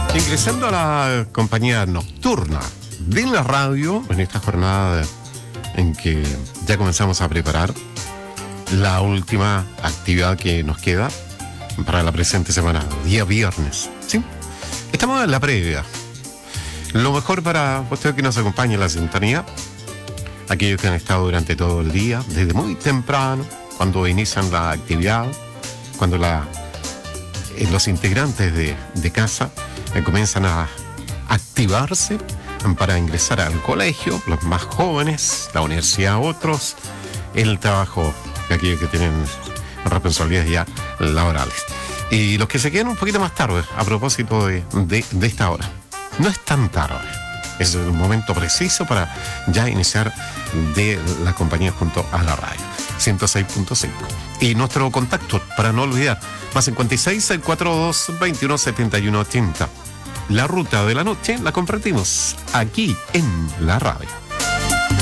Ingresando a la compañía nocturna de la radio en esta jornada en que ya comenzamos a preparar la última actividad que nos queda para la presente semana, día viernes, ¿sí? Estamos en la previa. Lo mejor para usted que nos acompaña en la sintonía, aquellos que han estado durante todo el día, desde muy temprano, cuando inician la actividad, cuando los integrantes de casa comienzan a activarse para ingresar al colegio, los más jóvenes, la universidad otros, el trabajo de aquellos que tienen responsabilidades ya laborales. Y los que se quedan un poquito más tarde, a propósito de esta hora. No es tan tarde, es el momento preciso para ya iniciar de la compañía junto a la radio, 106.5. Y nuestro contacto, para no olvidar, más 56 42 21 71 80. La ruta de la noche la compartimos aquí en la radio.